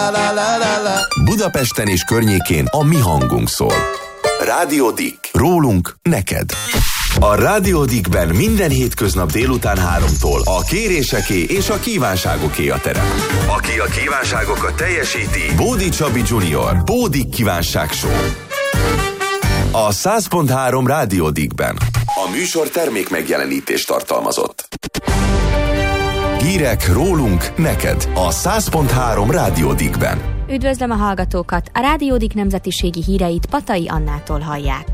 Budapesten és környékén a mi hangunk szól. Rádió Dick. Rólunk neked. A Rádió Dickben minden hétköznap délután 3-tól a kéréseké és a kívánságoké a terep. Aki a kívánságokat teljesíti, Bódi Csabi Junior. Bódi Kívánság Show. A 100.3 Rádió Dickben. A műsor termék megjelenítést tartalmazott. Hírek rólunk neked a 100.3 Rádió Dickben. Üdvözlöm a hallgatókat! A Rádió Dick nemzetiségi híreit Patai Annától hallják.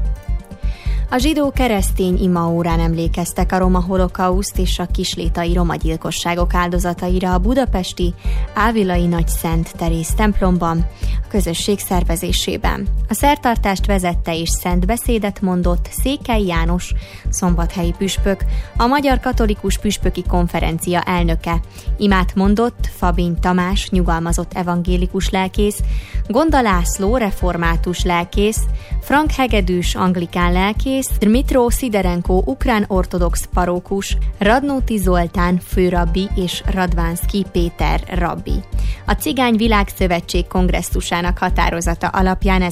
A zsidó-keresztény imaórán emlékeztek a roma holokauszt és a kislétai roma gyilkosságok áldozataira a budapesti Ávilai Nagy Szent Teréz templomban, a közösség szervezésében. A szertartást vezette és szent beszédet mondott Székely János, szombathelyi püspök, a Magyar Katolikus Püspöki Konferencia elnöke. Imát mondott Fabin Tamás, nyugalmazott evangélikus lelkész, Gonda László, református lelkész, Frank Hegedűs, anglikán lelkész, Dmytro Sziderenko, ukrán ortodox parókus, Radnóti Zoltán főrabbi és Radvánszky Péter rabbi. A Cigány Világszövetség kongresszusának határozata alapján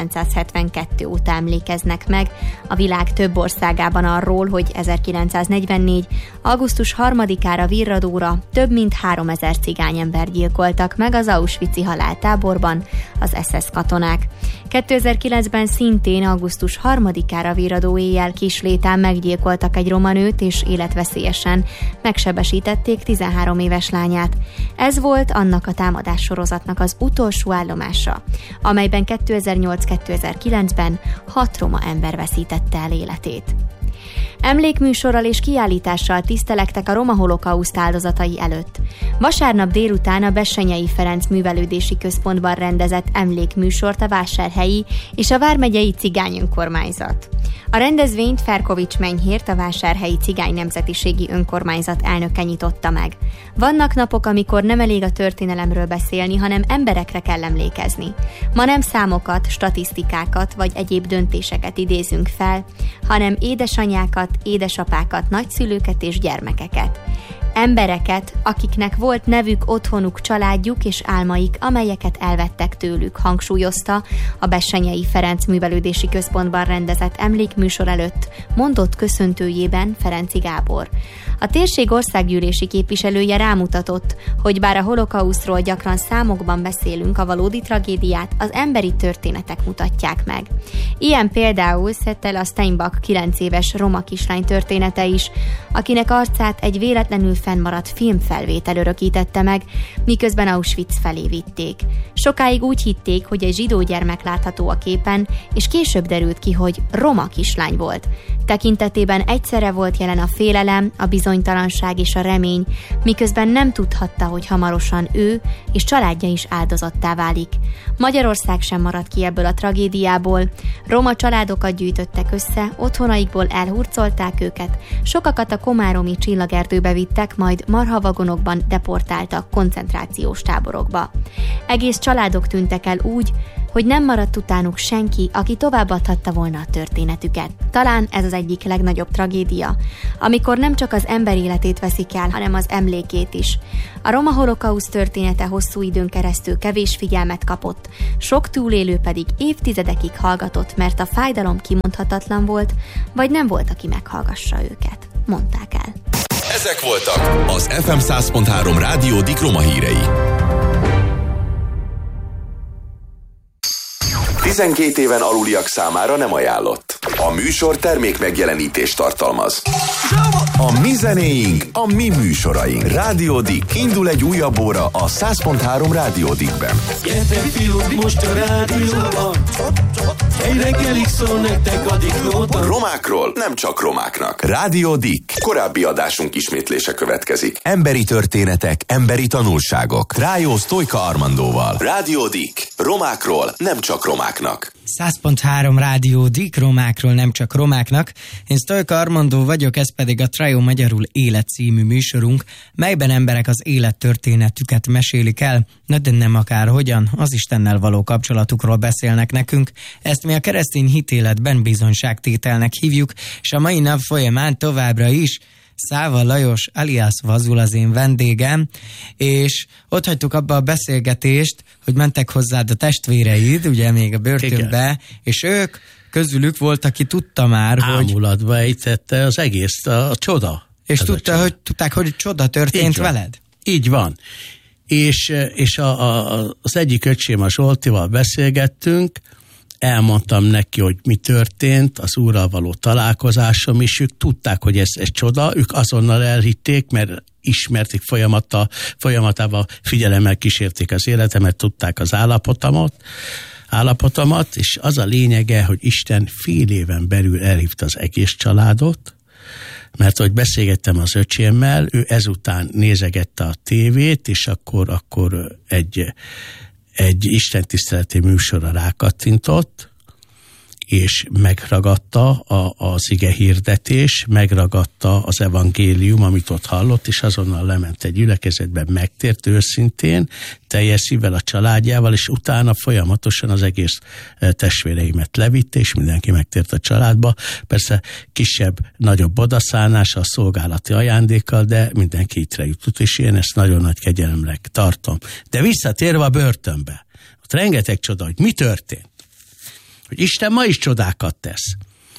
1972 óta emlékeznek meg a világ több országában arról, hogy 1944. augusztus 3-ára Virradóra több mint 3000 cigányember gyilkoltak meg az auschwitzi haláltáborban az SS katonák. 2009-ben szintén augusztus 3-ára Virradó éjjel Kislétán meggyilkoltak egy roma nőt és életveszélyesen megsebesítették 13 éves lányát. Ez volt annak a támadássorozatnak az utolsó állomása, amelyben 2008-2009-ben 6 roma ember veszítette el életét. Emlékműsorral és kiállítással tisztelektek a roma holokauszt áldozatai előtt. Vasárnap délután a Bessenyei Ferenc Művelődési Központban rendezett emlékműsort a vásárhelyi és a vármegyei cigány önkormányzat. A rendezvényt Ferkovics Menyhért, a vásárhelyi cigány nemzetiségi önkormányzat elnöke nyitotta meg. Vannak napok, amikor nem elég a történelemről beszélni, hanem emberekre kell emlékezni. Ma nem számokat, statisztikákat vagy egyéb döntéseket idézünk fel, hanem édesanyákat, édesapákat, nagyszülőket és gyermekeket. Embereket, akiknek volt nevük, otthonuk, családjuk és álmaik, amelyeket elvettek tőlük, hangsúlyozta a Bessenyei Ferenc Művelődési Központban rendezett emlékműsor előtt mondott köszöntőjében Ferenczy Gábor. A térség országgyűlési képviselője rámutatott, hogy bár a holokausztról gyakran számokban beszélünk, a valódi tragédiát az emberi történetek mutatják meg. Ilyen például Szetela Steinbach 9 éves roma kislány története is, akinek arcát egy véletlenül fennmaradt filmfelvétel örökítette meg, miközben Auschwitz felé vitték. Sokáig úgy hitték, hogy egy zsidó gyermek látható a képen, és később derült ki, hogy roma kislány volt. Tekintetében egyszerre volt jelen a félelem, a bizonytalanság és a remény, miközben nem tudhatta, hogy hamarosan ő és családja is áldozattá válik. Magyarország sem maradt ki ebből a tragédiából. Roma családokat gyűjtöttek össze, otthonaikból elhurcolták őket, sokakat a komáromi csillagerdőbe vittek, majd marhavagonokban deportáltak koncentrációs táborokba. Egész családok tűntek el úgy, hogy nem maradt utánuk senki, aki továbbadhatta volna a történetüket. Talán ez az egyik legnagyobb tragédia, amikor nem csak az ember életét veszik el, hanem az emlékét is. A roma holokauszt története hosszú időn keresztül kevés figyelmet kapott, sok túlélő pedig évtizedekig hallgatott, mert a fájdalom kimondhatatlan volt, vagy nem volt, aki meghallgassa őket, mondták el. Ezek voltak az FM 100.3 Rádió Dick roma hírei. 12 éven aluliak számára nem ajánlott. A műsor termék megjelenítést tartalmaz. A mi zenéink, a mi műsoraink. Rádió Dick. Indul egy újabb óra a 100.3 Rádió Dickben. Gyertek fiúk, most a rádióban. Egy reggelig szól nektek a Dickóban. Romákról nem csak romáknak. Rádió Dick. Korábbi adásunk ismétlése következik. Emberi történetek, emberi tanulságok. Rájó Sztojka Armandóval. Rádió Dick. Romákról nem csak romáknak. 100.3 Rádió Dick, romákról nem csak romáknak. Én Sztojka Armandó vagyok, ez pedig a Trio Magyarul Élet című műsorunk, melyben emberek az élettörténetüket mesélik el, de nem akárhogyan, az Istennel való kapcsolatukról beszélnek nekünk. Ezt mi a keresztény hitéletben bizonyságtételnek hívjuk, és a mai nap folyamán továbbra is Száva Lajos alias Vazul az én vendégem, és ott hagytuk abba a beszélgetést, hogy mentek hozzád a testvéreid, ugye még a börtönbe, igen. És ők közülük volt, aki tudta már, hogy... Ámulatba ejtette az egész, a csoda. És tudták, hogy csoda történt veled? Így van. És az egyik öcsém, a Zsoltival beszélgettünk, elmondtam neki, hogy mi történt, az Úrral való találkozásom, és ők tudták, hogy ez csoda, ők azonnal elhitték, mert ismerték folyamatában figyelemmel kísérték az életemet, tudták az állapotomat, és az a lényege, hogy Isten fél éven belül elhívta az egész családot, mert ahogy beszélgettem az öcsémmel, ő ezután nézegette a tévét, és akkor egy istentiszteleti műsorra rákattintott, és megragadta az ige hirdetés, megragadta az evangélium, amit ott hallott, és azonnal lement egy gyülekezetbe, megtért őszintén, teljes szívvel a családjával, és utána folyamatosan az egész testvéreimet levitte, és mindenki megtért a családba. Persze kisebb-nagyobb odaszánás a szolgálati ajándékkal, de mindenki ittre jutott, és én ezt nagyon nagy kegyelemnek tartom. De visszatérve a börtönbe, ott rengeteg csoda, hogy mi történt. Hogy Isten ma is csodákat tesz.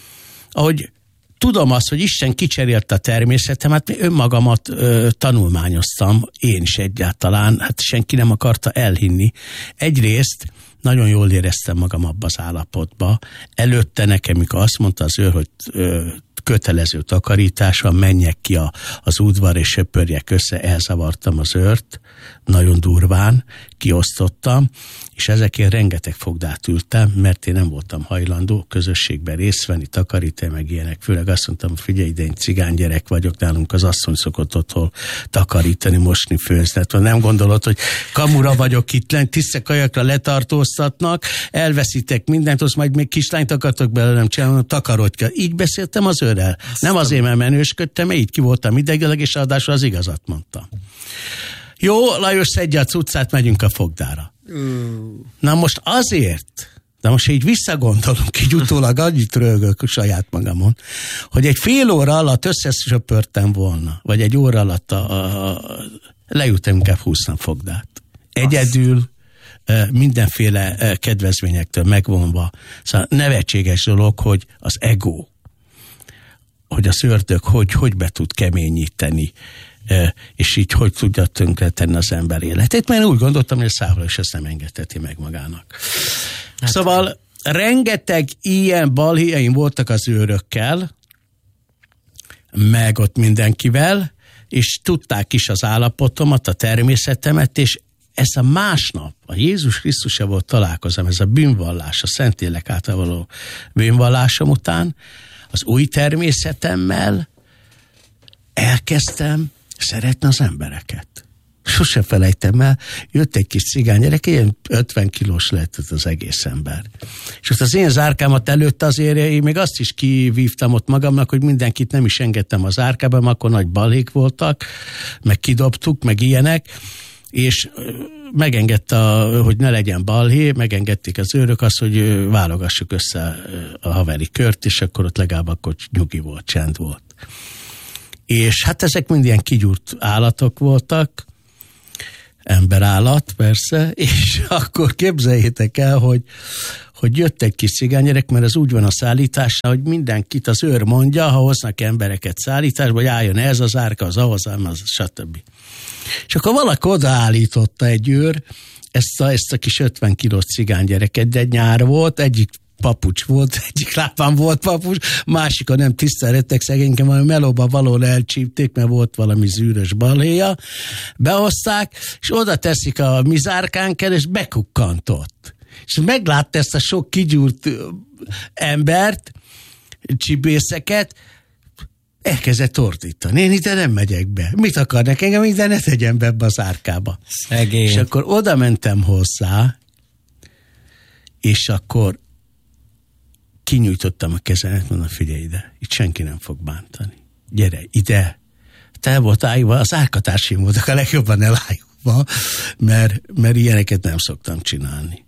Ahogy tudom azt, hogy Isten kicserélte a természetemet, önmagamat tanulmányoztam, én is egyáltalán, hát senki nem akarta elhinni. Egyrészt nagyon jól éreztem magam abba az állapotba. Előtte nekem, mikor azt mondta az őr, hogy kötelező takarítása, menjek ki az udvar és söpörjek össze, elzavartam az őrt, nagyon durván, kiosztottam, és ezekért rengeteg fogdát ültem, mert én nem voltam hajlandó közösségben részt venni, takarítani, meg ilyenek. Főleg azt mondtam, hogy figyelj, de én cigánygyerek vagyok, nálunk az asszony szokott otthon takarítani, mosni, főzni. Tehát nem gondolod, hogy kamura vagyok itt, tiszta kajakra letartóztatnak, elveszítek mindent, azt majd még kislányt akartok belőlem csinálni, takarodj. Így beszéltem az őrrel. Nem azért, mert menősködtem, mert így ki voltam idegileg, és ráadásul az igazat mondtam. Jó, Lajos, szedje a cuccát, megyünk a fogdára. Na most azért, de most így visszagondolunk, így utólag annyit röhögök saját magamon, hogy egy fél óra alatt összesöpörtem volna, vagy egy óra alatt leültem inkább 20 fogdát. Egyedül, mindenféle kedvezményektől megvonva. Szóval nevetséges dolog, hogy az ego, hogy az ördög hogy be tud keményíteni, és így hogy tudja tönkretenni az ember életét, mert én úgy gondoltam, hogy a Száva is ezt nem engedheti meg magának. Hát, szóval rengeteg ilyen balhéjaim voltak az őrökkel, meg ott mindenkivel, és tudták is az állapotomat, a természetemet, és ez a másnap, a Jézus Krisztusával volt találkozom, ez a bűnvallás, a Szentlélek által való bűnvallásom után, az új természetemmel elkezdtem szeretni az embereket. Sose felejtem el, jött egy kis cigánygyerek, ilyen 50 kilós lehetett az egész ember. És ott az én zárkámat előtt azért én még azt is kivívtam ott magamnak, hogy mindenkit nem is engedtem az zárkába, mert akkor nagy balhék voltak, meg kidobtuk, meg ilyenek, és megengedte, hogy ne legyen balhé, megengedték az őrök azt, hogy válogassuk össze a haveri kört, és akkor ott legalább akkor nyugi volt, csend volt. És hát ezek mind ilyen kigyúrt állatok voltak, emberállat persze, és akkor képzeljétek el, hogy jött egy kis cigánygyerek, mert ez úgy van a szállításnál, hogy mindenkit az őr mondja, ha hoznak embereket szállításba, hogy álljon ez az árka, az ahhoz, az, stb. És akkor valaki odaállította egy őr ezt a kis 50 kilós cigánygyereket, de nyár volt, egyik papucs volt, egyik lábán volt papucs, másikon nem tisztelettek szegényken, valami melóba valóan elcsípték, mert volt valami zűrös balhéja, behozták, és oda teszik a mi zárkánkkal, és bekukkantott. És meglátta ezt a sok kigyúrt embert, csibészeket, elkezdett ordítani. Én ide nem megyek be. Mit akarnak engem? Ide ne tegyen be ebbe az árkába. Szegény. És akkor oda mentem hozzá, és akkor kinyújtottam a kezemet, mondom, figyelj ide, itt senki nem fog bántani. Gyere, ide. Te volt ájúva, az árkatársaim voltak a legjobban elájúva, mert ilyeneket nem szoktam csinálni.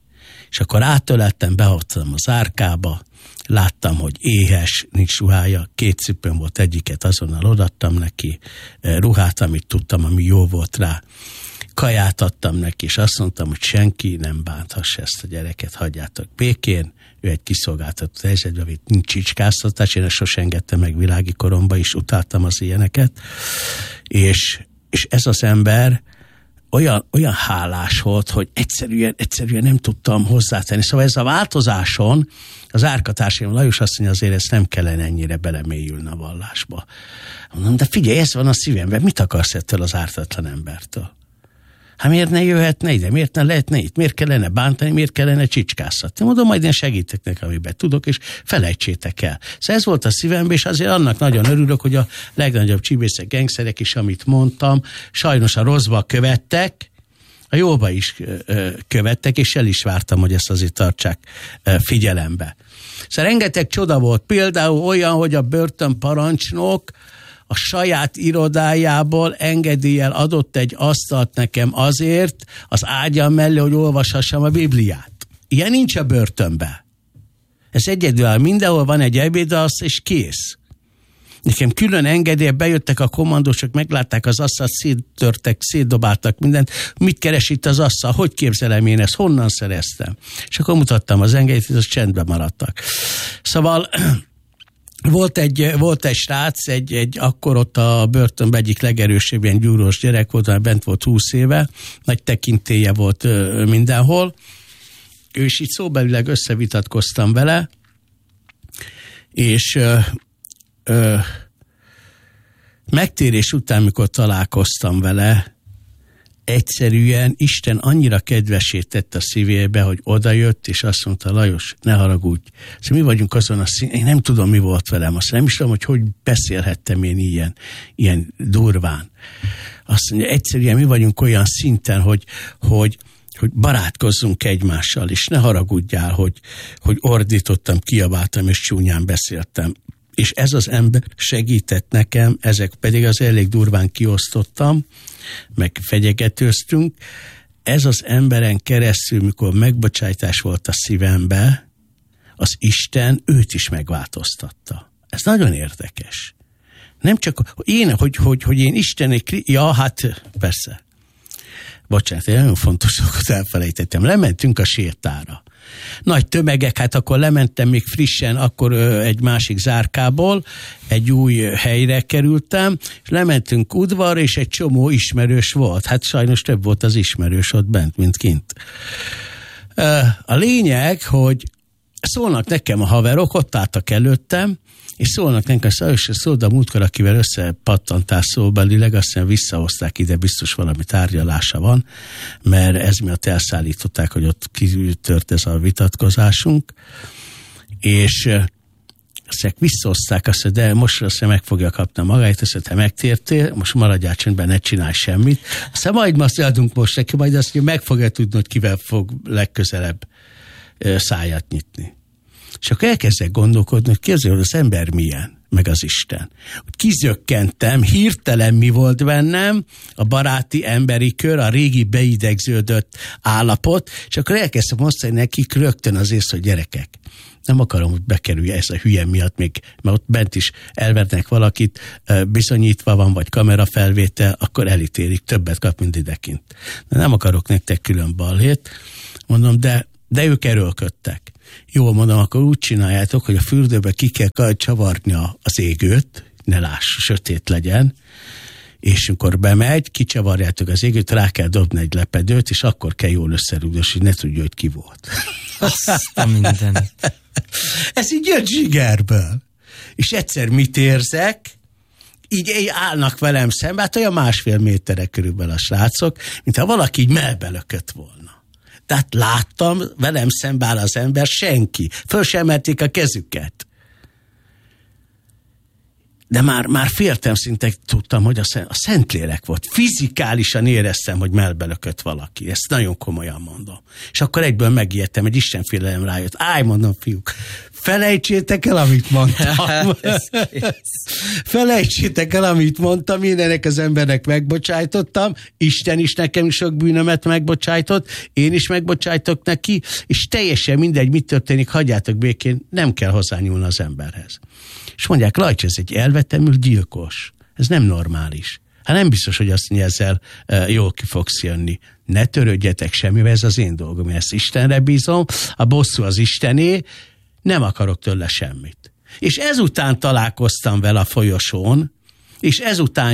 És akkor átölettem, behoztam az árkába, láttam, hogy éhes, nincs ruhája, 2 cipőm volt, egyiket azonnal odaadtam neki, ruhát, amit tudtam, ami jó volt rá, kaját adtam neki, és azt mondtam, hogy senki nem bánthassa ezt a gyereket, hagyjátok békén, ő egy kiszolgáltatott helyzetben, hogy nincs csicskáztatás, én ezt sosem engedtem meg világi koromban is, utáltam az ilyeneket, és ez az ember olyan hálás volt, hogy egyszerűen nem tudtam hozzátenni. Szóval ez a változáson az árkatársam Lajos azt mondja, azért ezt nem kellene ennyire belemélyülni a vallásba. Mondom, de figyelj, ez van a szívemben, mit akarsz ettől az ártatlan embertől? Hát miért ne jöhetne ide, miért ne lehetne itt, miért kellene bántani, miért kellene csicskáztatni? Mondom, majd én segítek nekem, amiben tudok, és felejtsétek el. Szóval ez volt a szívemben, és azért annak nagyon örülök, hogy a legnagyobb csibészek, gengszerek is, amit mondtam, sajnos a rosszba követtek, a jóba is követtek, és el is vártam, hogy ezt azért tartsák figyelembe. Szóval rengeteg csoda volt, például olyan, hogy a börtönparancsnok a saját irodájából engedéllyel adott egy asztalt nekem azért az ágyam mellé, hogy olvashassam a Bibliát. Ilyen nincs a börtönben. Ez egyedül, mindenhol van egy ebédasztal, és kész. Nekem külön engedély, bejöttek a kommandósok, meglátták az asztalt, széttörtek, szétdobáltak mindent. Mit keres itt az asztal? Hogy képzelem én ezt? Honnan szereztem? És akkor mutattam az engedélyt, és az csendben maradtak. Szóval volt egy srác, akkor ott a börtönben egyik legerősebb ilyen gyúrós gyerek volt, már bent volt 20 éve, nagy tekintélye volt mindenhol, és így szóbelileg összevitatkoztam vele, és megtérés után, mikor találkoztam vele, egyszerűen Isten annyira kedvessé tett a szívébe, hogy odajött, és azt mondta, Lajos, ne haragudj. Szóval mi vagyunk azon a szinten, én nem tudom, mi volt velem. Azt nem is tudom, hogy beszélhettem én ilyen durván. Azt mondja, egyszerűen mi vagyunk olyan szinten, hogy barátkozzunk egymással, és ne haragudjál, hogy ordítottam, kiabáltam, és csúnyán beszéltem. És ez az ember segített nekem, ezek pedig az elég durván kiosztottam, meg fegyegetőztünk. Ez az emberen keresztül, mikor megbocsájtás volt a szívembe, az Isten őt is megváltoztatta. Ez nagyon érdekes. Nem csak én, hogy én Istenek... Ja, hát persze. Bocsánat, egy nagyon fontos dolgot elfelejtettem. Lementünk a sétára. Nagy tömegek, hát akkor lementem még frissen, akkor egy másik zárkából, egy új helyre kerültem, és lementünk udvarra, és egy csomó ismerős volt. Hát sajnos több volt az ismerős ott bent, mint kint. A lényeg, hogy szólnak nekem a haverok, ott álltak előttem, és szólnak nekem, szóld a múltkor, akivel összepattantál szóbelileg, aztán visszahozták ide, biztos valami tárgyalása van, mert ez miatt elszállították, hogy ott kitört ez a vitatkozásunk, és aztán visszahozták azt, de most aztán meg fogja kapni magáit, azt te megtértél, most maradjál csendben, ne csinálj semmit. Aztán majd azt adunk most neki, majd azt mondja, meg fogja tudni, hogy kivel fog legközelebb száját nyitni. És akkor elkezdek gondolkodni, hogy képzelj, hogy az ember milyen, meg az Isten. Kizökkentem, hirtelen mi volt bennem, a baráti emberi kör, a régi beidegződött állapot, és akkor elkezdtem mondani nekik rögtön azért, hogy gyerekek, nem akarom, hogy bekerülje ez a hülye miatt, még, mert ott bent is elvernek valakit, bizonyítva van, vagy kamerafelvétel, akkor elítélik, többet kap, mint idekint. De nem akarok nektek külön balhét, mondom, de ők erőlködtek. Jól mondom, akkor úgy csináljátok, hogy a fürdőbe ki kell csavarni az égőt, ne láss, sötét legyen, és amikor bemegy, kicsavarjátok az égőt, rá kell dobni egy lepedőt, és akkor kell jól összerúgdosni, hogy ne tudja, hogy ki volt. Azt a mindenit. Ez így jött zsigerből. És egyszer mit érzek? Így állnak velem szemben, hát olyan 1,5 méterre körülbelül a srácok, mintha valaki így melbelökött volna. Tehát láttam, velem szemben áll az ember, senki. Föl sem emelték a kezüket. de már féltem, szinte tudtam, hogy a Szentlélek volt. Fizikálisan éreztem, hogy melbelökött valaki. Ezt nagyon komolyan mondom. És akkor egyből megijedtem, egy istenfélelem rájött. Mondom, fiúk, felejtsétek el, amit mondtam. Felejtsétek el, amit mondtam. Én ennek az embernek megbocsájtottam. Isten is nekem sok bűnömet megbocsájtott. Én is megbocsájtok neki. És teljesen mindegy, mit történik, hagyjátok békén, nem kell hozzányúlni az emberhez. És mondják, Lajcs, ez egy elvetemült gyilkos. Ez nem normális. Hát nem biztos, hogy azt mondja, ezzel jól ki fogsz jönni. Ne törődjetek semmivel, ez az én dolgom. Én ezt Istenre bízom, a bosszú az Istené, nem akarok tőle semmit. És ezután találkoztam vele a folyosón, és ezután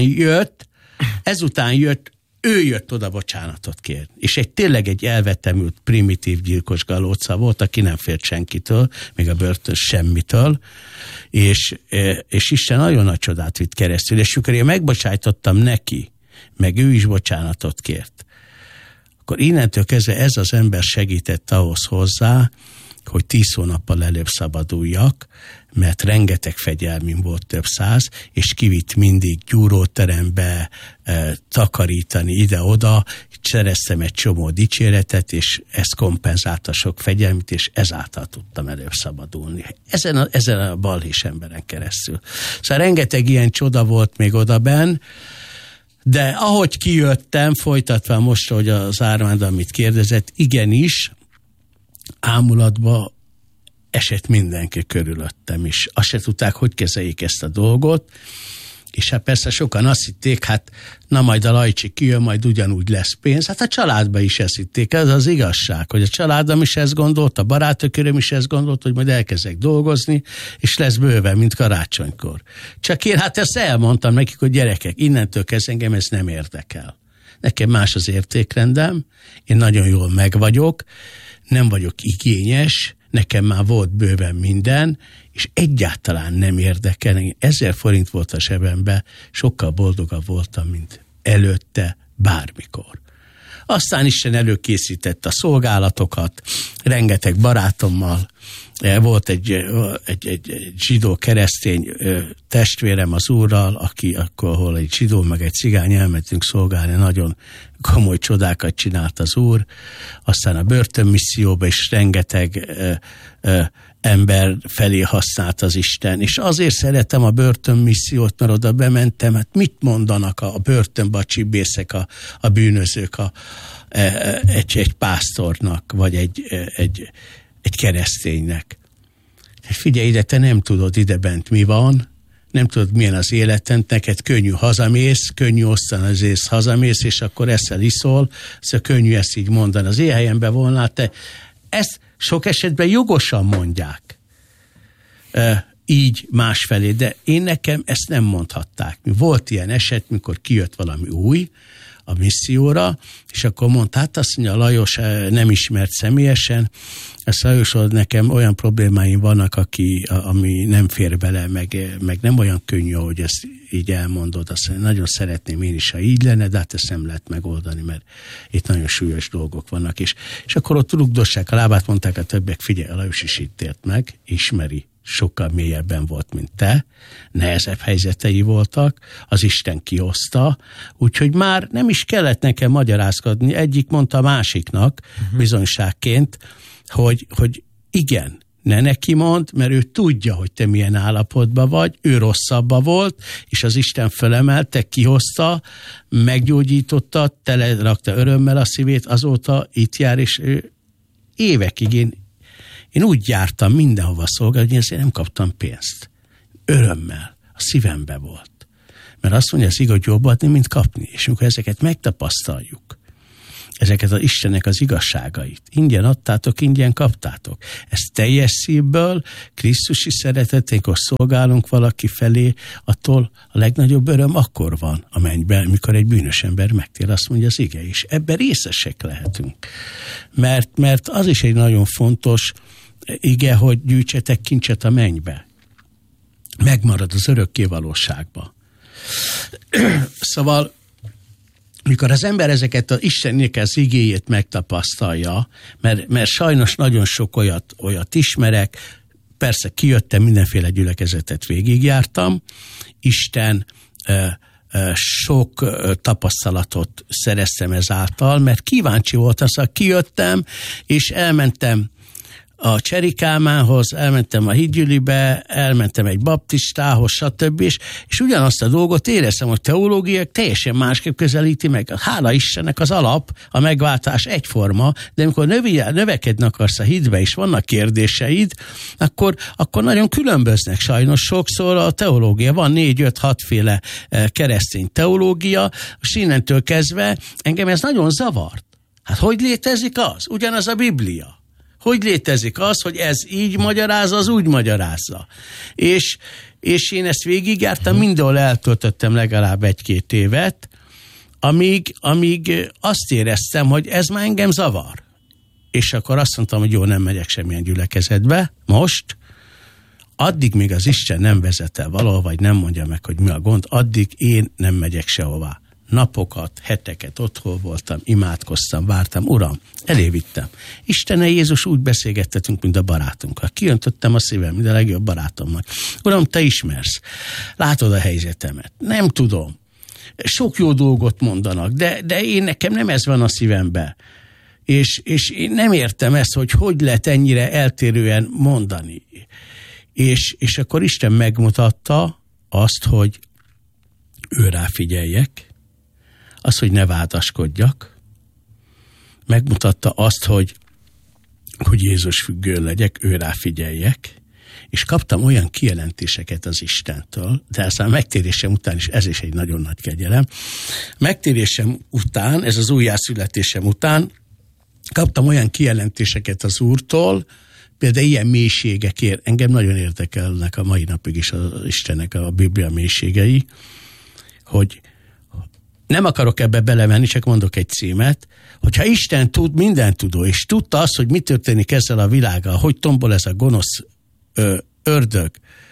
jött, ő jött oda bocsánatot kérni. És tényleg egy elvetemült, primitív gyilkos galóca volt, aki nem félt senkitől, még a börtön semmitől, és Isten nagyon nagy csodát vitt keresztül, és amikor én megbocsájtottam neki, meg ő is bocsánatot kért, akkor innentől kezdve ez az ember segített ahhoz hozzá, hogy 10 hónappal előbb szabaduljak, mert rengeteg fegyelmim volt, több 100, és kivitt mindig gyúróterembe takarítani ide-oda, szereztem egy csomó dicséretet, és ez kompenzálta sok fegyelmit, és ezáltal tudtam előbb szabadulni. Ezen a balhés emberen keresztül. Szóval rengeteg ilyen csoda volt még odabenn, de ahogy kijöttem, folytatva most, hogy az Ármánd, amit kérdezett, igenis, ámulatba esett mindenki körülöttem is. Azt se tudták, hogy kezeljék ezt a dolgot, és hát persze sokan azt hitték, hát na majd a Lajcsi kijön, majd ugyanúgy lesz pénz. Hát a családban is ezt hitték, ez az igazság, hogy a családom is ezt gondolt, a barátok is ezt gondolt, hogy majd elkezdek dolgozni, és lesz bőven, mint karácsonykor. Csak én hát ezt elmondtam nekik, hogy gyerekek, innentől kezdve engem ez nem érdekel. Nekem más az értékrendem, én nagyon jól megvagyok, nem vagyok igényes, nekem már volt bőven minden, és egyáltalán nem érdekel. 1000 forint volt a zsebembe, sokkal boldogabb voltam, mint előtte bármikor. Aztán Isten előkészített a szolgálatokat, rengeteg barátommal, volt egy zsidó keresztény testvérem az úrral, aki akkor, ahol egy zsidó meg egy cigány elmentünk szolgálni, nagyon komoly csodákat csinált az úr. Aztán a börtönmisszióba is rengeteg ember felé használt az Isten. És azért szeretem a börtönmissziót, mert oda bementem, hát mit mondanak a börtönbe a csibészek, a bűnözők egy pásztornak, vagy egy kereszténynek. Figyelj ide, te nem tudod idebent mi van, nem tudod milyen az életed, neked könnyű hazamész, könnyű osztani az ész hazamész, és akkor eszel, iszol, szóval könnyű ezt így mondani. Az én helyemben volnál te. Ezt sok esetben jogosan mondják így másfelé, de én nekem ezt nem mondhatták. Volt ilyen eset, mikor kijött valami új a misszióra, és akkor mondta, hát azt mondja, Lajos nem ismert személyesen, ezt Lajos, nekem olyan problémáim vannak, ami nem fér bele, meg nem olyan könnyű, hogy ezt így elmondod, azt mondja, nagyon szeretném én is, ha így lenne, de hát ezt nem lehet megoldani, mert itt nagyon súlyos dolgok vannak, és akkor ott rugdossák a lábát, mondták a többiek, figyelj, a Lajos is itt élt meg, ismeri, sokkal mélyebben volt, mint te, nehezebb helyzetei voltak, az Isten kihozta, úgyhogy már nem is kellett nekem magyarázkodni, egyik mondta a másiknak bizonyságként, hogy igen, ne neki mond, mert ő tudja, hogy te milyen állapotban vagy, ő rosszabban volt, és az Isten fölemelte, kihozta, meggyógyította, telerakta örömmel a szívét, azóta itt jár, és ő évekig én úgy jártam mindenhova szolgálni, hogy ezért nem kaptam pénzt. Örömmel, a szívembe volt. Mert azt mondja, az igaz jobb adni, mint kapni. És amikor ezeket megtapasztaljuk, ezeket az Istennek az igazságait, ingyen adtátok, ingyen kaptátok. Ez teljes szívből, Krisztusi szereteténkor szolgálunk valaki felé, attól a legnagyobb öröm akkor van a mennyben, mikor egy bűnös ember megtér, azt mondja az ige is. Ebben részesek lehetünk. Mert az is egy nagyon fontos ige, hogy gyűjtsetek kincset a mennybe. Megmarad az örökké valóságba. Szóval mikor az ember ezeket az Istennek az igéjét megtapasztalja, mert sajnos nagyon sok olyat ismerek, persze kijöttem, mindenféle gyülekezetet végigjártam, Isten sok tapasztalatot szereztem ezáltal, mert kíváncsi volt az, hogy kijöttem, és elmentem a Cseri Kálmánhoz, elmentem a Hídgyülibe, elmentem egy baptistához, stb. És ugyanazt a dolgot éreztem, hogy teológia teljesen másképp közelíti meg. Hála Istennek az alap, a megváltás egyforma, de amikor növekedni akarsz a hitbe, és vannak kérdéseid, akkor nagyon különböznek sajnos sokszor a teológia. Van 4-5-6 féle keresztény teológia, és innentől kezdve engem ez nagyon zavart. Hát hogy létezik az? Ugyanaz a Biblia. Hogy létezik az, hogy ez így magyarázza, az úgy magyarázza. És én ezt végigjártam, mindenhol eltöltöttem legalább 1-2 évet, amíg azt éreztem, hogy ez már engem zavar. És akkor azt mondtam, hogy jó, nem megyek semmilyen gyülekezetbe, most, addig még az Isten nem vezet el valahol, vagy nem mondja meg, hogy mi a gond, addig én nem megyek sehová. Napokat, heteket otthon voltam, imádkoztam, vártam, Uram, elévittem. Istennel Jézus úgy beszélgettetünk, mint a barátunkkal. Kiöntöttem a szívem, mint a legjobb barátomnak. Uram, te ismersz, látod a helyzetemet. Nem tudom. Sok jó dolgot mondanak, de nekem nem ez van a szívemben. És én nem értem ezt, hogy lehet ennyire eltérően mondani. És akkor Isten megmutatta azt, hogy ő rá figyeljek, azt, hogy ne vádaskodjak, megmutatta azt, hogy Jézus függő legyek, ő rá figyeljek, és kaptam olyan kijelentéseket az Istentől, de aztán megtérésem után is, ez is egy nagyon nagy kegyelem, megtérésem után, ez az újjászületésem után, kaptam olyan kijelentéseket az Úrtól, például ilyen mélységekért, engem nagyon érdekelnek a mai napig is az Istennek a Biblia mélységei, hogy nem akarok ebbe belemenni, csak mondok egy címet, hogyha Isten tud, mindent tudó, és tudta azt, hogy mi történik ezzel a világgal, hogy tombol ez a gonosz ördög,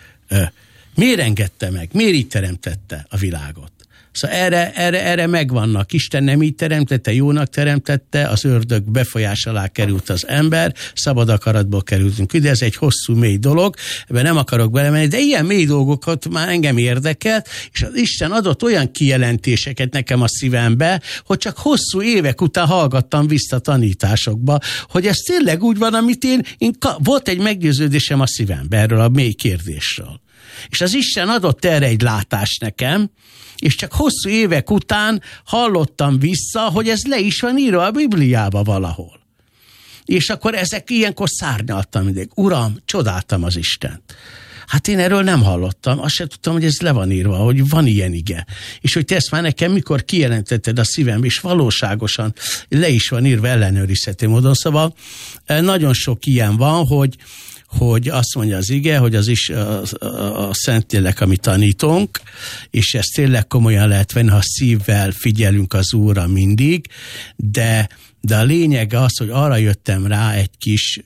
miért engedte meg, miért így teremtette a világot? Szóval erre megvannak. Isten nem így teremtette, jónak teremtette, az ördög befolyás alá került az ember, szabad akaratból kerültünk ide, ez egy hosszú, mély dolog, ebben nem akarok belemenni, de ilyen mély dolgokat már engem érdekelt, és az Isten adott olyan kijelentéseket nekem a szívembe, hogy csak hosszú évek után hallgattam vissza tanításokba, hogy ez tényleg úgy van, amit volt egy meggyőződésem a szívembe erről a mély kérdésről. És az Isten adott erre egy látást nekem, és csak hosszú évek után hallottam vissza, hogy ez le is van írva a Bibliába valahol. És akkor ilyenkor szárnyaltam mindig. Uram, csodáltam az Istent. Hát én erről nem hallottam, azt sem tudtam, hogy ez le van írva, hogy van ilyen ige. És hogy te ezt már nekem mikor kijelentetted a szívem, és valóságosan le is van írva ellenőrizhető módon. Szóval nagyon sok ilyen van, hogy azt mondja az ige, hogy az is a Szentlélek, amit tanítunk, és ezt tényleg komolyan lehet venni, ha szívvel figyelünk az Úrra mindig, de a lényeg az, hogy arra jöttem rá egy kis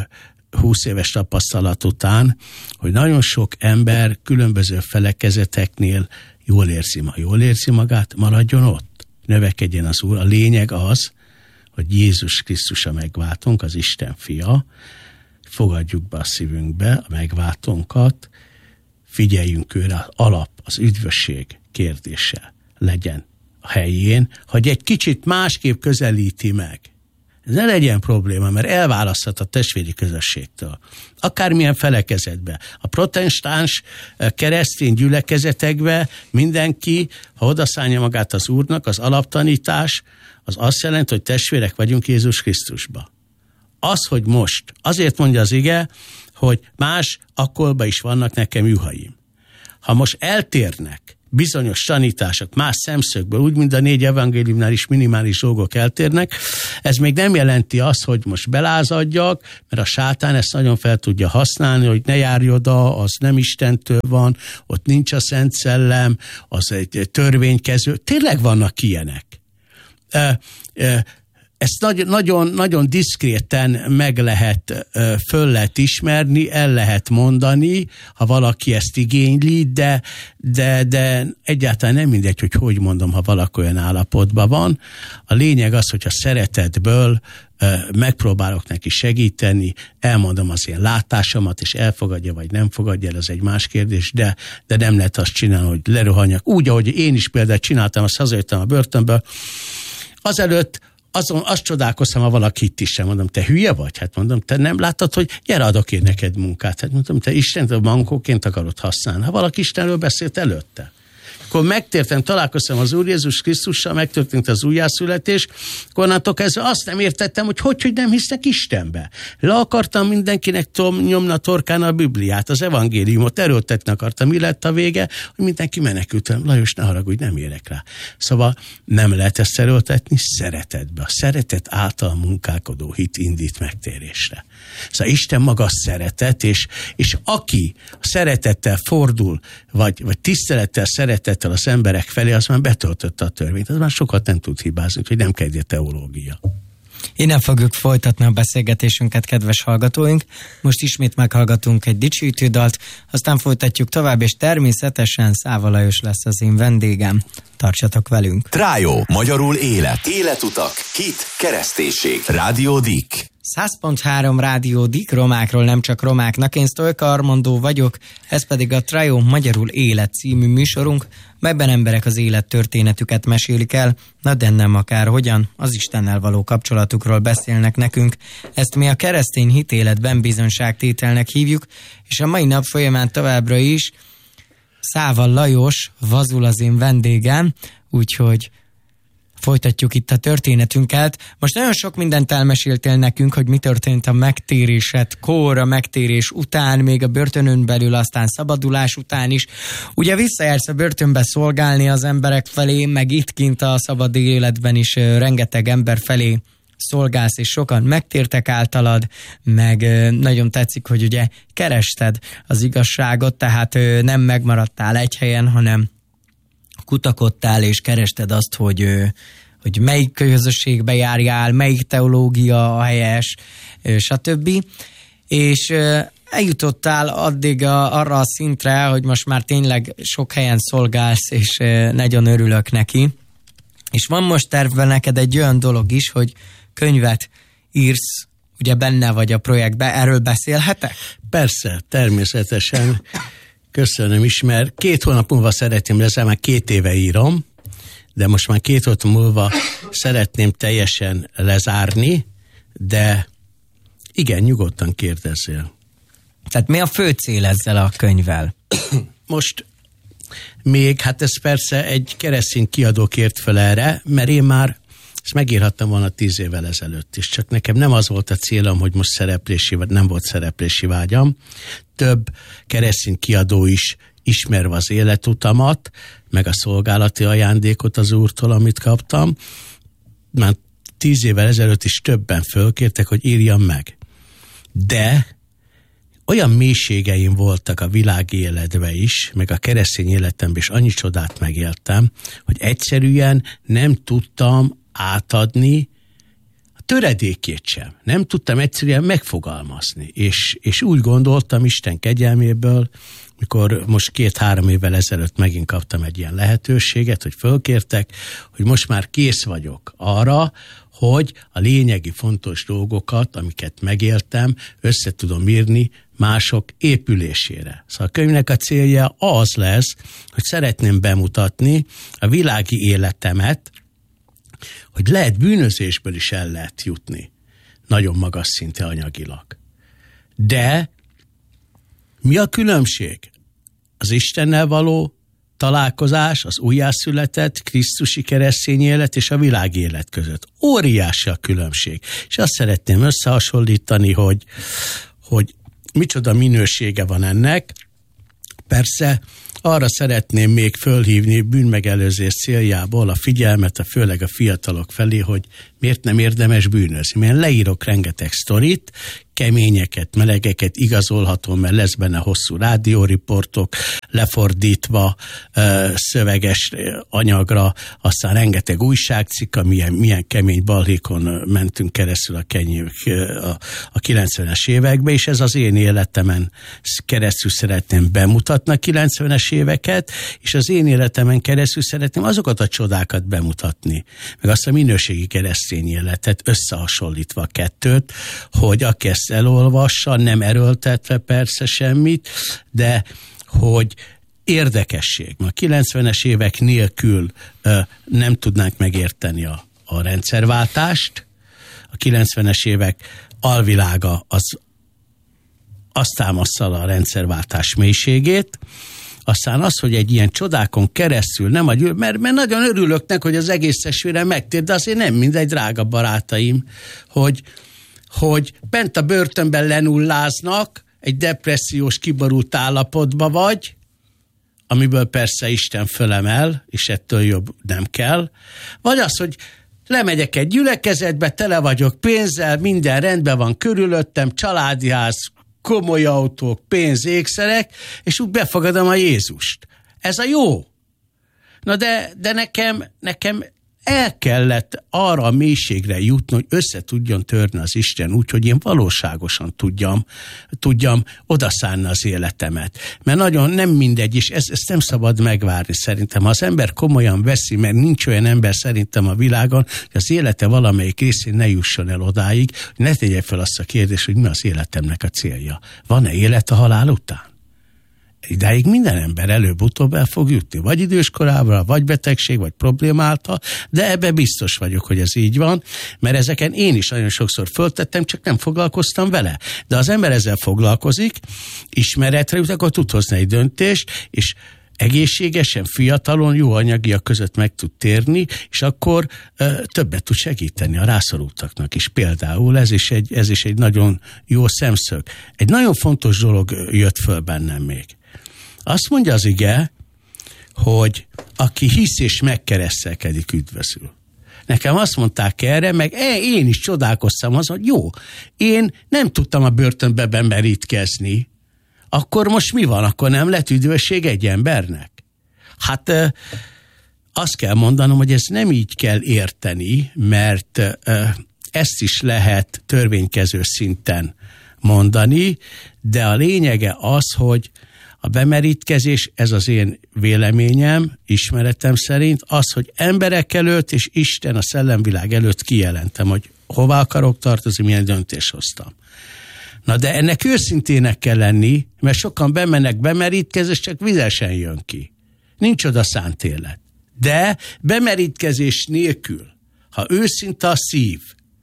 20 éves tapasztalat után, hogy nagyon sok ember különböző felekezeteknél jól érzi magát, maradjon ott, növekedjen az Úr. A lényeg az, hogy Jézus Krisztus a megváltónk, az Isten fia, fogadjuk be a szívünkbe a megváltónkat, figyeljünk őre, az üdvösség kérdése legyen a helyén, hogy egy kicsit másképp közelíti meg. Ez ne legyen probléma, mert elválaszthat a testvéri közösségtől. Akármilyen felekezetbe. A protestáns keresztény gyülekezetekbe mindenki, ha odaszánja magát az Úrnak, az alaptanítás, az azt jelenti, hogy testvérek vagyunk Jézus Krisztusba. Az, hogy most, azért mondja az ige, hogy más akkolba is vannak nekem juhaim. Ha most eltérnek bizonyos tanítások más szemszögből, úgy, mint a 4 evangéliumnál is minimális dolgok eltérnek, ez még nem jelenti azt, hogy most belázadjak, mert a sátán ezt nagyon fel tudja használni, hogy ne járj oda, az nem Istentől van, ott nincs a Szent Szellem, az egy törvénykező. Tényleg vannak ilyenek. ezt nagyon diszkréten föl lehet ismerni, el lehet mondani, ha valaki ezt igényli, de egyáltalán nem mindegy, hogy mondom, ha valaki olyan állapotban van. A lényeg az, hogyha szeretetből megpróbálok neki segíteni, elmondom az én látásomat, és elfogadja, vagy nem fogadja el, az egy más kérdés, de nem lehet azt csinálni, hogy lerohanjak. Úgy, ahogy én is például csináltam, azt hazajöttem a börtönből, azelőtt azt csodálkoztam, ha valaki itt is sem. Mondom, te hülye vagy? Hát mondom, te nem láttad, hogy gyere, adok én neked munkát. Hát mondom, te Istent a bankóként akarod használni. Ha valaki Istenről beszélt előtte. Akkor megtértem, találkoztam az Úr Jézus Krisztussal, megtörtént az újjászületés, akkor onnantól kezdve azt nem értettem, hogy nem hisznek Istenbe. Le akartam mindenkinek nyomni a torkán a Bibliát, az evangéliumot, erőltetni akartam. Mi lett a vége? Hogy mindenki menekült. Lajos, ne haragudj, nem érek rá. Szóval nem lehet ezt erőltetni szeretetbe. A szeretet által munkálkodó hit indít megtérésre. Szóval Isten maga szeretet, és aki szeretettel fordul, vagy tisztelettel, szeretettel az emberek felé, az már betöltötte a törvényt. Az már sokat nem tud hibázni, hogy nem kell teológia. Innen fogjuk folytatni a beszélgetésünket, kedves hallgatóink. Most ismét meghallgatunk egy dicsőítő dalt, aztán folytatjuk tovább, és természetesen Száva Lajos lesz az én vendégem. Tartsatok velünk! Trájó, magyarul élet. Életutak, hit, kereszténység. Rádió Dick. 100.3 Rádió Dick, romákról nem csak romáknak. Én Sztojka Armandó vagyok, ez pedig a Trájó, magyarul élet című műsorunk, melyben emberek az élet történetüket mesélik el, de nem akárhogyan, az Istennel való kapcsolatukról beszélnek nekünk. Ezt mi a keresztény hitéletben bizonyságtételnek hívjuk, és a mai nap folyamán továbbra is Száva Lajos vazul az én vendégem, úgyhogy folytatjuk itt a történetünket. Most nagyon sok mindent elmeséltél nekünk, hogy mi történt a megtérésedkor, a megtérés után, még a börtönön belül, aztán szabadulás után is. Ugye visszajársz a börtönbe szolgálni az emberek felé, meg itt kint a szabad életben is rengeteg ember felé szolgálsz, és sokan megtértek általad, meg nagyon tetszik, hogy ugye kerested az igazságot, tehát nem megmaradtál egy helyen, hanem kutakodtál és kerested azt, hogy melyik közösségbe járjál, melyik teológia a helyes, stb. És eljutottál addig arra a szintre, hogy most már tényleg sok helyen szolgálsz, és nagyon örülök neki. És van most tervben neked egy olyan dolog is, hogy könyvet írsz, ugye benne vagy a projektben, erről beszélhetek? Persze, természetesen. Köszönöm is, mert 2 hónap múlva szeretném, ezzel már 2 éve írom, de most már 2 hónap múlva szeretném teljesen lezárni, de igen, nyugodtan kérdezzél. Tehát mi a fő cél ezzel a könyvvel? Most még, hát ez persze egy keresztény kiadó kért fel erre, mert én már ezt megírhattam volna 10 évvel ezelőtt is, csak nekem nem az volt a célom, hogy most nem volt szereplési vágyam. Több keresztény kiadó is ismerve az életutamat, meg a szolgálati ajándékot az Úrtól, amit kaptam. Már 10 évvel ezelőtt is többen fölkértek, hogy írjam meg. De olyan mélységeim voltak a világi életben is, meg a keresztény életemben is, annyi csodát megéltem, hogy egyszerűen nem tudtam átadni a töredékét sem. Nem tudtam egyszerűen megfogalmazni. És úgy gondoltam Isten kegyelméből, mikor most 2-3 évvel ezelőtt megint kaptam egy ilyen lehetőséget, hogy fölkértek, hogy most már kész vagyok arra, hogy a lényegi fontos dolgokat, amiket megéltem, össze tudom írni mások épülésére. Szóval a könyvnek a célja az lesz, hogy szeretném bemutatni a világi életemet, hogy lehet bűnözésből is el lehet jutni. Nagyon magas szinte anyagilag. De mi a különbség? Az Istennel való találkozás, az újjászületett krisztusi keresztény élet és a világi élet között. Óriási a különbség. És azt szeretném összehasonlítani, hogy micsoda minősége van ennek. Persze arra szeretném még fölhívni bűnmegelőzés céljából a figyelmet, főleg a fiatalok felé, hogy miért nem érdemes bűnözni? Mert leírok rengeteg sztorit, keményeket, melegeket, igazolható, mert lesz benne hosszú rádióriportok, lefordítva szöveges anyagra, aztán rengeteg újságcikk, milyen kemény balhékon mentünk keresztül a 90-es évekbe, és ez az én életemen keresztül szeretném bemutatni a 90-es éveket, és az én életemen keresztül szeretném azokat a csodákat bemutatni, meg azt a minőségi keresztény életet összehasonlítva a kettőt, hogy aki ezt elolvassa, nem erőltetve persze semmit, de hogy érdekesség. A 90-es évek nélkül nem tudnánk megérteni a rendszerváltást. A 90-es évek alvilága azt támaszza a rendszerváltás mélységét. Aztán az, hogy egy ilyen csodákon keresztül nem mert nagyon örülök neki, hogy az egész testvérem megtér, de azért nem mindegy, drága barátaim, hogy bent a börtönben lenulláznak, egy depressziós, kiborult állapotba vagy, amiből persze Isten fölemel, és ettől jobb nem kell, vagy az, hogy lemegyek egy gyülekezetbe, tele vagyok pénzzel, minden rendben van körülöttem, családi ház, komoly autók, pénz, ékszerek, és úgy befogadom a Jézust. Ez a jó. Na de nekem el kellett arra a mélységre jutni, hogy össze tudjon törni az Isten úgy, hogy én valóságosan tudjam odaszánni az életemet. Mert nagyon nem mindegy, és ezt nem szabad megvárni szerintem. Ha az ember komolyan veszi, mert nincs olyan ember szerintem a világon, hogy az élete valamelyik részén ne jusson el odáig, hogy ne tegye fel azt a kérdést, hogy mi az életemnek a célja. Van-e élet a halál után? Idáig minden ember előbb-utóbb el fog jutni, vagy időskorában, vagy betegség, vagy problémáltal, de ebbe biztos vagyok, hogy ez így van, mert ezeken én is nagyon sokszor föltettem, csak nem foglalkoztam vele. De az ember ezzel foglalkozik, ismeretre jut, akkor tud hozni egy döntést, és egészségesen, fiatalon, jó anyagiak között meg tud térni, és akkor többet tud segíteni a rászorultaknak is. Például ez is egy nagyon jó szemszög. Egy nagyon fontos dolog jött föl bennem még. Azt mondja az ige, hogy aki hisz és megkeresztelkedik, üdvözül. Nekem azt mondták erre, meg én is csodálkoztam azon, hogy jó, én nem tudtam a börtönbe bemerítkezni, akkor most mi van? Akkor nem lett üdvösség egy embernek? Hát azt kell mondanom, hogy ezt nem így kell érteni, mert ezt is lehet törvénykező szinten mondani, de a lényege az, hogy a bemerítkezés, ez az én véleményem, ismeretem szerint, az, hogy emberek előtt és Isten a szellemvilág előtt kijelentem, hogy hová akarok tartozni, milyen döntést hoztam. Na de ennek őszintének kell lenni, mert sokan bemennek bemerítkezés, csak vizesen jön ki. Nincs oda szánt élet. De bemerítkezés nélkül, ha őszinte a szív,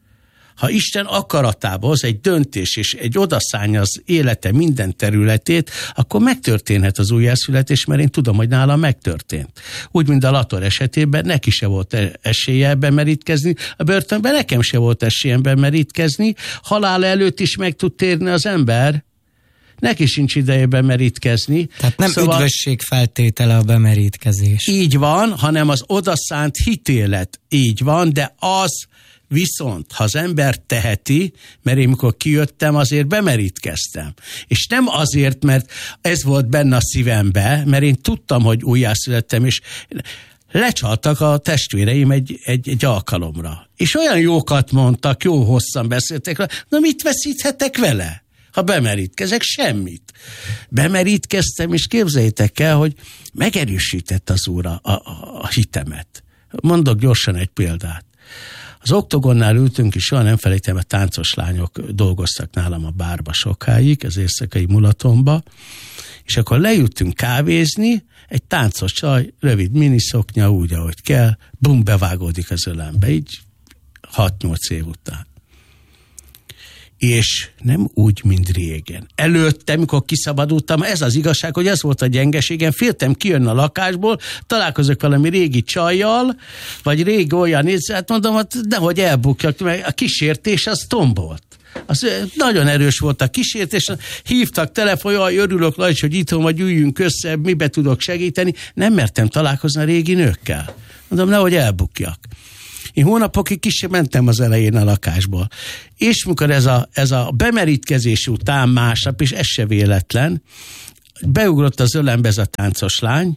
ha Isten akaratába hoz egy döntés, és egy odaszánja az élete minden területét, akkor megtörténhet az újjászületés, mert én tudom, hogy nála megtörtént. Úgy, mint a Lator esetében, neki se volt esélye bemerítkezni, a börtönben nekem se volt esélyem bemerítkezni, halál előtt is meg tud térni az ember, neki sincs ideje bemerítkezni. Tehát nem üdvösség feltétele a bemerítkezés. Így van, hanem az odaszánt hitélet. Így van, de az viszont, ha az ember teheti, mert én mikor kijöttem, azért bemerítkeztem. És nem azért, mert ez volt benne a szívembe, mert én tudtam, hogy újjászülettem, és lecsaltak a testvéreim egy alkalomra. És olyan jókat mondtak, jó hosszan beszéltek, na mit veszíthetek vele? Ha bemerítkezek, semmit. Bemerítkeztem, és képzeljétek el, hogy megerősített az Úr a hitemet. Mondok gyorsan egy példát. Az Oktogonnál ültünk, és soha nem felejtem, a táncos lányok dolgoztak nálam a bárba sokáig, az éjszakai mulatomba, és akkor leültünk kávézni, egy táncos csaj, rövid miniszoknya, úgy, ahogy kell, bum, bevágódik az ölembe, így 6-8 év után. És nem úgy, mint régen. Előtte, mikor kiszabadultam, ez az igazság, hogy ez volt a gyengeségem, féltem kijönni a lakásból, találkozok valami régi csajjal, vagy régi olyan hát mondom, hát nehogy elbukjak, mert a kísértés az tombolt. Az nagyon erős volt a kísértés, hívtak telefonjal, örülök, Lajcs, hogy itthon vagy, üljünk össze, mibe tudok segíteni, nem mertem találkozni a régi nőkkel. Mondom, nehogy elbukjak. Én hónapokig ki sem mentem az elején a lakásból. És mikor ez a bemerítkezés után másnap, és ez se véletlen, beugrott az ölembe ez a táncos lány,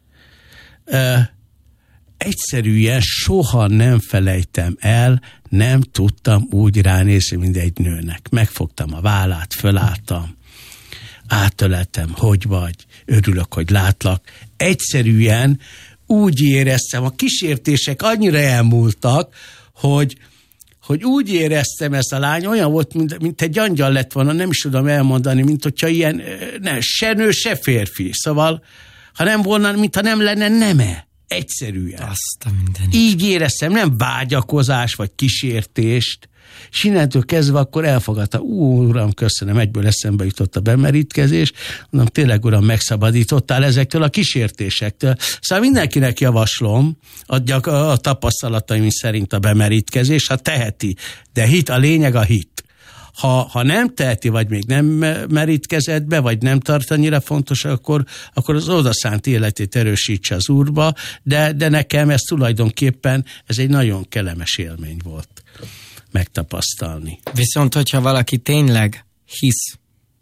egyszerűen soha nem felejtem el, nem tudtam úgy ránézni, mint egy nőnek. Megfogtam a vállát, fölálltam, átöleltem, hogy vagy, örülök, hogy látlak. Egyszerűen úgy éreztem, a kísértések annyira elmúltak, hogy úgy éreztem, ezt a lány olyan volt, mint egy angyal lett volna, nem is tudom elmondani, mint hogyha ilyen, se nő, se férfi. Szóval, ha nem volna, mintha nem lenne neme. Egyszerűen. Így éreztem, nem vágyakozás, vagy kísértést, és innentől kezdve akkor elfogadta, uram, köszönöm, egyből eszembe jutott a bemerítkezés, mondom, tényleg uram, megszabadítottál ezektől a kísértésektől. Szóval mindenkinek javaslom, adja a tapasztalataim szerint a bemerítkezés, ha teheti, de a lényeg a hit. Ha nem teheti, vagy még nem merítkezett be, vagy nem tart annyira fontos, akkor az odaszánt életét erősítse az Úrba, de nekem ez tulajdonképpen ez egy nagyon kellemes élmény volt megtapasztalni. Viszont, hogyha valaki tényleg hisz,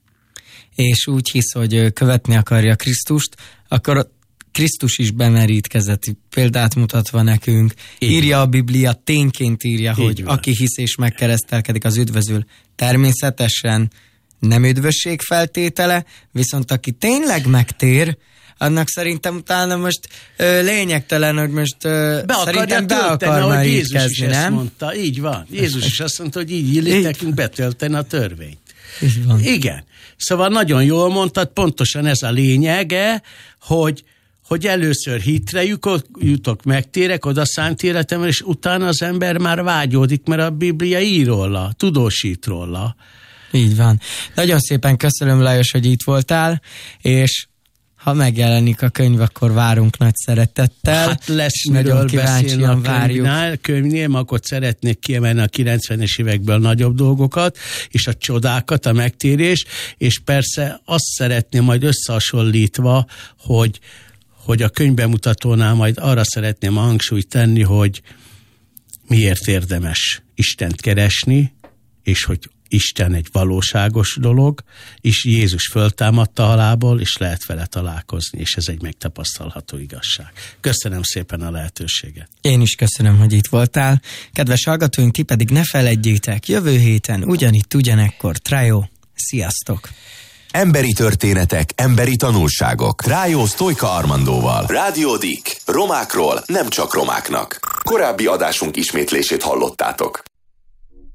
és úgy hisz, hogy követni akarja Krisztust, akkor Krisztus is bemerítkezett, példát mutatva nekünk. Írja a Biblia, tényként írja, hogy aki hisz és megkeresztelkedik, az üdvözül. Természetesen nem üdvösség feltétele, viszont aki tényleg megtér, annak szerintem utána most lényegtelen, hogy most szerintem be akar merítkezni, nem? Ezt mondta, így van. Jézus is azt mondta, hogy így illik nekünk betölteni a törvényt. Igen. Szóval nagyon jól mondtad, pontosan ez a lényege, hogy először hitre jutok, megtérek, oda szánt életemre, és utána az ember már vágyódik, mert a Biblia ír róla, tudósít róla. Így van. Nagyon szépen köszönöm, Lajos, hogy itt voltál, és ha megjelenik a könyv, akkor várunk nagy szeretettel. Hát lesz miről beszélni a könyvnél, akkor szeretnék kiemelni a 90-es évekből nagyobb dolgokat, és a csodákat, a megtérés, és persze azt szeretném majd összehasonlítva, hogy a könyvbemutatónál majd arra szeretném a hangsúlyt tenni, hogy miért érdemes Istent keresni, és hogy Isten egy valóságos dolog, és Jézus föltámadta halálból, és lehet vele találkozni, és ez egy megtapasztalható igazság. Köszönöm szépen a lehetőséget. Én is köszönöm, hogy itt voltál. Kedves hallgatóink, ti pedig ne feledjétek, jövő héten ugyanitt, ugyanekkor Trájó. Sziasztok! Emberi történetek, emberi tanulságok. Trájó Sztojka Armandóval. Rádió Dick. Romákról nem csak romáknak. Korábbi adásunk ismétlését hallottátok.